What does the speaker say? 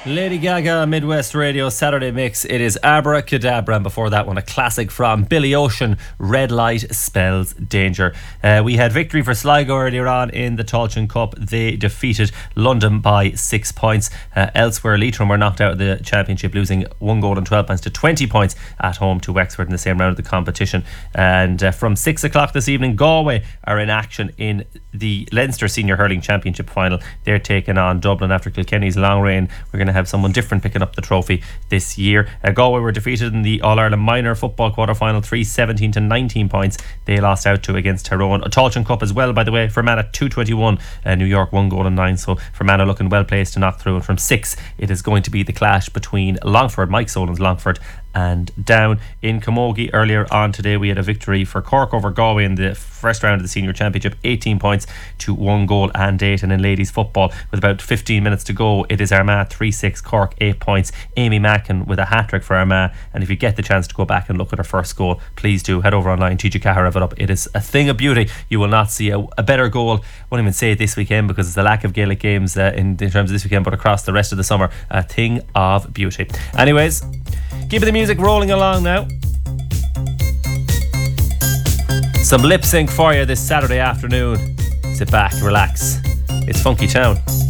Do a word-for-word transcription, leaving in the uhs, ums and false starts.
Lady Gaga, Midwest Radio, Saturday Mix. It is Abracadabra, and before that one, a classic from Billy Ocean, Red Light Spells Danger. Uh, we had victory for Sligo earlier on in the Tailteann Cup. They defeated London by six points. Uh, elsewhere, Leitrim were knocked out of the championship, losing one goal and twelve points to twenty points at home to Wexford in the same round of the competition. And uh, from six o'clock this evening, Galway are in action in the Leinster Senior Hurling Championship final. They're taking on Dublin after Kilkenny's long reign. We're going to have someone different picking up the trophy this year. Uh, Galway were defeated in the All-Ireland Minor Football quarter-final, three seventeen to nineteen points. They lost out to against Tyrone. A Tailteann Cup as well, by the way, Fermanagh two twenty-one, uh, New York one goal and nine. So Fermanagh looking well placed to knock through. And from six, it is going to be the clash between Longford, Mike Solan's Longford, and Down. In Camogie earlier on today, we had a victory for Cork over Galway in the first round of the Senior Championship, eighteen points to one goal and eight. And in ladies football, with about fifteen minutes to go, it is Armagh three six, Cork eight points. Amy Mackin with a hat-trick for Armagh, and if you get the chance to go back and look at her first goal, please do. Head over online, T G Cahar have it up. It is a thing of beauty. You will not see a, a better goal. I won't even say it this weekend because it's the lack of Gaelic games uh, in, in terms of this weekend, but across the rest of the summer, a thing of beauty. Anyways, keeping the music rolling along now. Some lip sync for you this Saturday afternoon. Sit back, relax. It's Funky Town.